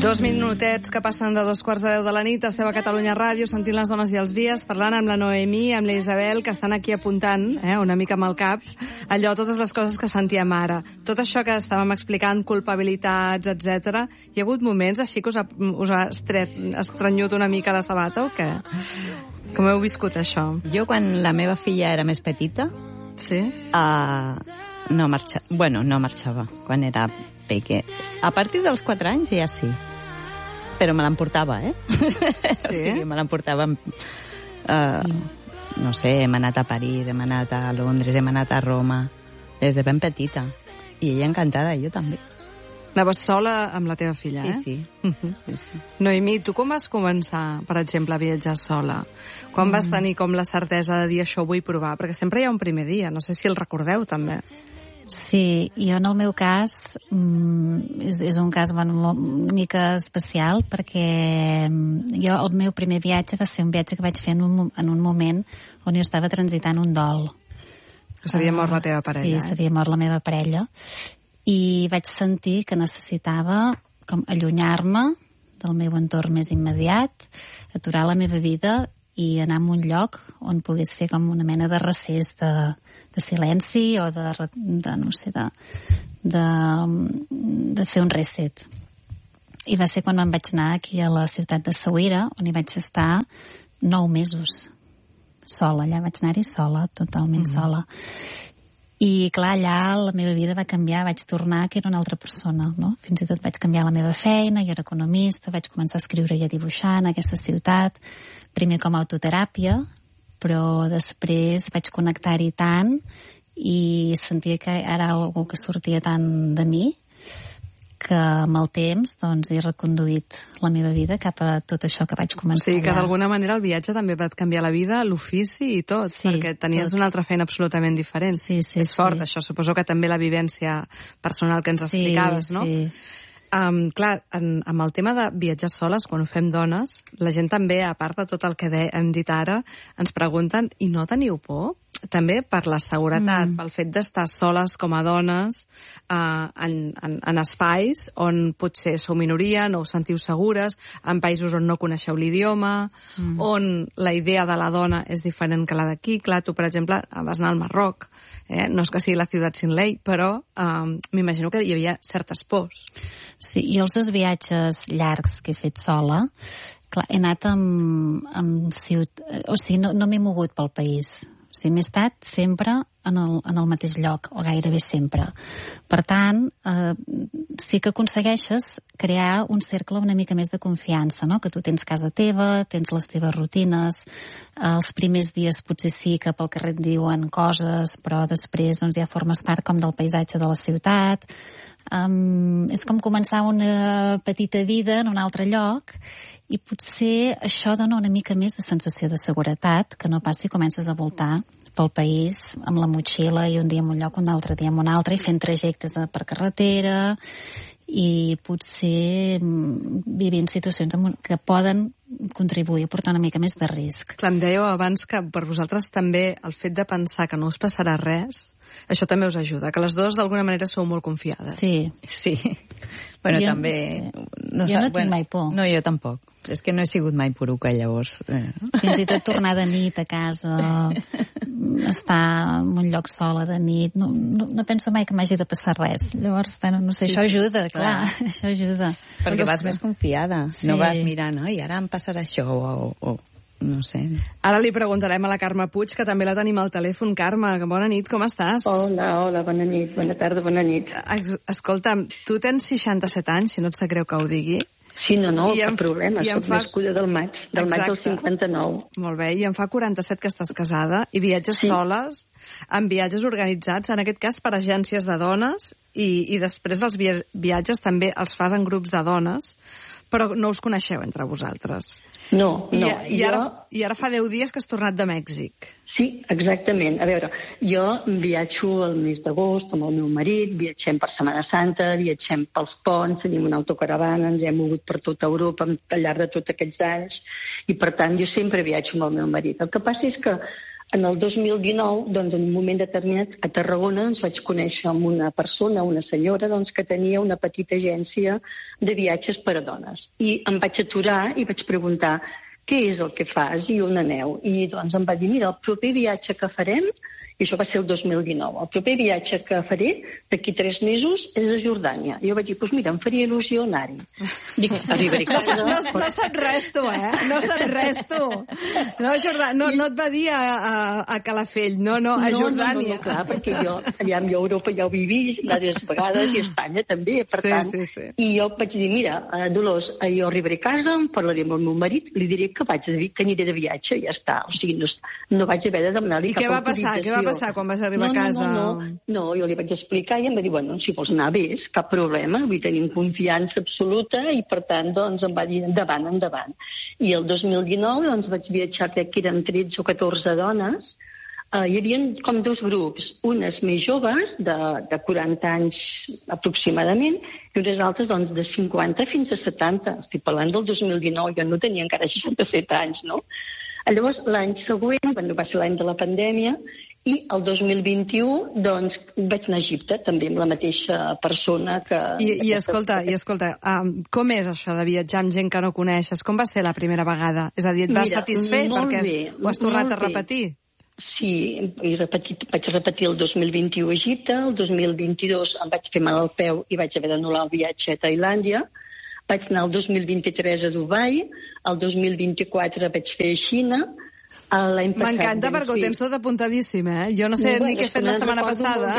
2 minutets que passen de 2:15 de la nit. Esteu a Catalunya Ràdio, sentint les dones i els dies, parlant amb la Noemí, amb la Isabel, que estan aquí apuntant, una mica amb el cap, allò, totes les coses que sentíem ara. Tot això que estàvem explicant, culpabilitats, etc. Hi ha hagut moments així que us ha estrenyut una mica la sabata o què? Com heu viscut això? Jo, quan la meva filla era més petita, sí? No marxava quan era peque. A partir dels 4 anys ja sí. Però me l'emportava, Sí? O sigui, me l'emportava... no sé, hem anat a París, hem anat a Londres, hem anat a Roma, des de ben petita. I ella encantada, jo també. Anaves sola amb la teva filla, Sí. sí. Noemí, tu com vas començar, per exemple, a viatjar sola? Quan vas tenir com la certesa de dir això ho vull provar? Perquè sempre hi ha un primer dia, no sé si el recordeu també. Sí, jo en el meu cas és un cas una mica especial perquè jo el meu primer viatge va ser un viatge que vaig fer en un moment on jo estava transitant un dol. S'havia mort la teva parella. Sí, s'havia mort la meva parella i vaig sentir que necessitava com allunyar-me del meu entorn més immediat, aturar la meva vida i anar a un lloc on pogués fer com una mena de recés de silenci o de fer un reset. I va ser quan me'n vaig anar aquí a la ciutat de Saüira, on hi vaig estar 9 mesos sola. Allà vaig anar-hi sola, totalment sola. I clar, allà la meva vida va canviar, vaig tornar que era una altra persona, no? Fins i tot vaig canviar la meva feina, jo era economista, vaig començar a escriure i a dibuixar en aquesta ciutat, primer com a autoteràpia, però després vaig connectar-hi tant i sentia que era algo que sortia tant de mi que amb el temps doncs, he reconduït la meva vida cap a tot això que vaig començar. O sigui que d'alguna manera el viatge també va canviar la vida, l'ofici i tot, perquè tenies una altra feina absolutament diferent. Sí, és fort, això. Suposo que també la vivència personal que ens explicaves, no? Sí. Clar, amb el tema de viatjar soles, quan ho fem dones, la gent també, a part de tot el que hem dit ara, ens pregunten, i no teniu por? També per la seguretat, pel fet d'estar soles com a dones en espais on potser sou minoria, no us sentiu segures, en països on no coneixeu l'idioma, on la idea de la dona és diferent que la d'aquí. Clar, tu, per exemple, vas anar al Marroc, no és que sigui la ciutat sin ley, però m'imagino que hi havia certes pors. Sí, i els 2 viatges llargs que he fet sola, clar, he anat amb ciutat... O sigui, no m'he mogut pel país. O sigui, m'he estat sempre en el mateix lloc, o gairebé sempre. Per tant, sí que aconsegueixes crear un cercle una mica més de confiança, no? Que tu tens casa teva, tens les teves rutines, els primers dies potser sí que pel carrer et diuen coses, però després doncs, ja formes part com del paisatge de la ciutat. És com començar una petita vida en un altre lloc i potser això dona una mica més de sensació de seguretat que no pas si comences a voltar pel país amb la motxilla i un dia en un lloc, un altre dia en un altre i fent trajectes per carretera i potser vivint situacions que poden contribuir a portar una mica més de risc. Clar, em dèieu abans que per vosaltres també el fet de pensar que no us passarà res, això també us ajuda, que les dues d'alguna manera sou molt confiades. Sí. Bueno, jo, també... Jo no tinc mai por. No, jo tampoc. És que no he sigut mai poruca, llavors. Fins i tot tornar de nit a casa, estar en un lloc sola de nit, no penso mai que m'hagi de passar res. Llavors, bueno, no sé, això ajuda, clar, això ajuda. Perquè vas més confiada, no vas mirant, i ara em passarà això, o no sé. Ara li preguntarem a la Carme Puig, que també la tenim al telèfon. Carme, bona nit, com estàs? Hola, bona nit, bona tarda, bona nit. Escolta'm, tu tens 67 anys, si no et sap greu que ho digui. Sí, no, cap problema, soc nascuda del maig del 59. Molt bé, i en fa 47 que estàs casada i viatges soles, en viatges organitzats, en aquest cas per agències de dones, i després els viatges també els fas en grups de dones, però no us coneixeu entre vosaltres. No. I ara fa 10 dies que has tornat de Mèxic. Sí, exactament. A veure, jo viatjo el mes d'agost amb el meu marit, viatgem per Setmana Santa, viatgem pels ponts, tenim una autocaravana, ens hem mogut per tota Europa al llarg de tots aquests anys, i per tant jo sempre viatjo amb el meu marit. El que passa és que En el 2019, doncs, en un moment determinat, a Tarragona ens vaig conèixer amb una persona, una senyora, doncs, que tenia una petita agència de viatges per a dones. I em vaig aturar i vaig preguntar què és el que fas i on aneu. I doncs em va dir, mira, el proper viatge que farem, i això va ser el 2019, el proper viatge que faré d'aquí 3 mesos és a Jordània. I jo vaig dir, doncs mira, em faria il·lusió anar-hi. Dic, arribaré a casa... No saps res, tu, No saps res, tu. No et va dir a Calafell, no, a Jordània. No, clar, perquè jo allà a Europa ja ho he vist, diverses vegades, i a Espanya també, per tant. Sí. I jo vaig dir, mira, Dolors, jo arribaré a casa, em parlaré amb el meu marit, li diré que aniré de viatge, i ja està. O sigui, no vaig haver de demanar-li cap autorització. I què va passar quan vas arribar a casa? No, jo li vaig explicar i em va dir, bueno, si vols anar, vés, cap problema, vull tenir confiança absoluta i, per tant, doncs, em va dir endavant. I el 2019, doncs, vaig viatjar, crec que eren 13 o 14 dones. Hi havia com 2 grups, unes més joves, de 40 anys aproximadament, i unes altres, doncs, de 50 fins a 70. Estic parlant del 2019, jo no tenia encara 67 anys, no? Llavors, l'any següent, va ser l'any de la pandèmia, i el 2021, doncs, vaig anar a Egipte, també amb la mateixa persona que... I escolta, com és això de viatjar amb gent que no coneixes? Com va ser la primera vegada? És a dir, et vas satisfer perquè ho has tornat a repetir? Sí, vaig repetir el 2021 a Egipte, el 2022 em vaig fer mal al peu i vaig haver d'anul·lar el viatge a Tailàndia, vaig anar el 2023 a Dubai, el 2024 vaig fer a Xina, m'encanta perquè ho tens tot apuntadíssim, Jo no sé ni què he fet la setmana passada.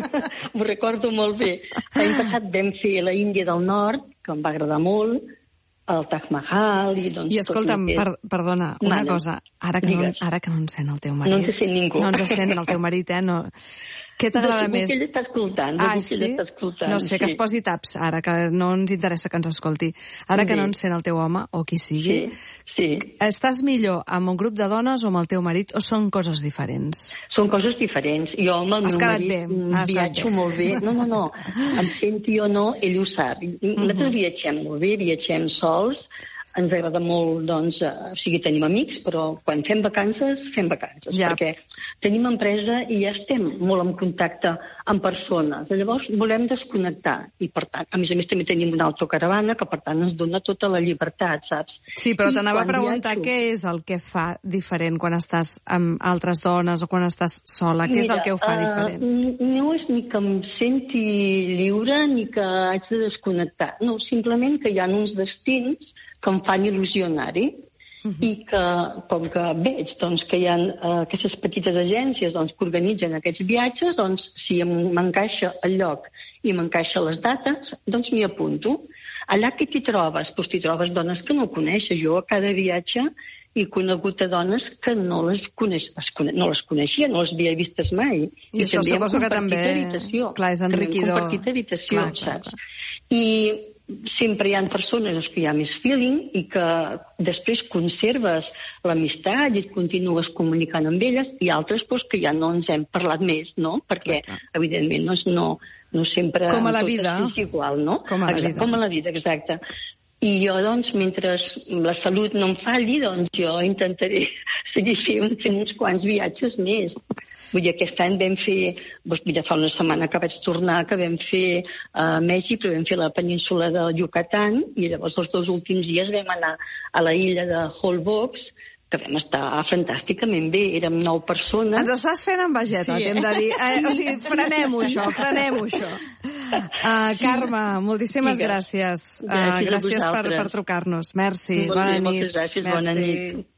Ho recordo molt bé. L'any passat vam fer la Índia del Nord, que em va agradar molt, el Taj Mahal... I escolta'm, perdona, una cosa, ara que no ens sent el teu marit... No ens sent ningú. No ens sent el teu marit, No... Què t'agrada més? Segur que ell està escoltant. Sí? No sé, que es posi taps ara, que no ens interessa que ens escolti. Ara que no ens sent el teu home, o qui sigui, sí. Estàs millor amb un grup de dones o amb el teu marit, o són coses diferents? Són coses diferents. Jo amb el meu marit viatjo molt bé. No. Em senti o no, ell ho sap. Nosaltres viatgem molt bé, viatgem sols. Ens agrada molt, doncs, tenim amics, però quan fem vacances, perquè tenim empresa i ja estem molt en contacte amb persones. Llavors, volem desconnectar i, per tant, a més també tenim una autocaravana que, per tant, ens dona tota la llibertat, saps? Sí, però t'anava a preguntar què és el que fa diferent quan estàs amb altres dones o quan estàs sola? Què és el que ho fa diferent? No és ni que em senti lliure ni que haig de desconnectar. No, simplement que hi ha uns destins que em fan il·lusió anar-hi i que, com que veig doncs, que hi ha aquestes petites agències doncs, que organitzen aquests viatges, doncs, si m'encaixa el lloc i m'encaixa les dates, doncs m'hi apunto. Allà que t'hi trobes? Doncs t'hi trobes dones que no coneixes. Jo a cada viatge he conegut a dones que no les coneixia, no les havia vistes mai. I això suposo que també... Clar, és enriquidor. Hem compartit habitació, saps? I sempre hi ha persones que hi ha més feeling i que després conserves l'amistat i et continues comunicant amb elles, i altres que ja no ens hem parlat més, no? Perquè, evidentment, no sempre... Com a la vida. És igual, no? Com a la vida, exacte. I jo, doncs, mentre la salut no em falli, doncs jo intentaré seguir fent uns quants viatges més. Vull dir, aquest any vam fer, fa una setmana que vaig tornar, que vam fer Mèxic, però vam fer la península del Yucatán, i llavors els 2 últims dies vam anar a la illa de Holbox, que vam estar fantàsticament bé, érem 9 persones. Ens estàs fent envejeta, t'hem de dir. O sigui, frenem-ho això. Carme, moltíssimes gràcies. Gràcies per trucar-nos. Merci, bona nit. Moltes gràcies, bona nit.